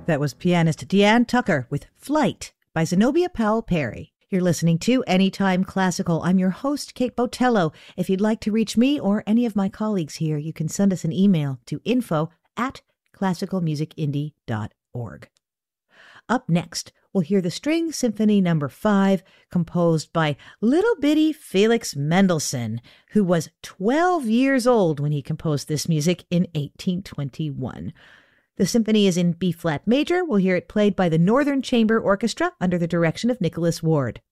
That was pianist Deanne Tucker with Flight by Zenobia Powell Perry. You're listening to Anytime Classical. I'm your host, Kate Botello. If you'd like to reach me or any of my colleagues here, you can send us an email to info@classicalmusicindie.org. Up next, we'll hear the String Symphony No. 5, composed by little bitty Felix Mendelssohn, who was 12 years old when he composed this music in 1821. The symphony is in B-flat major. We'll hear it played by the Northern Chamber Orchestra under the direction of Nicholas Ward.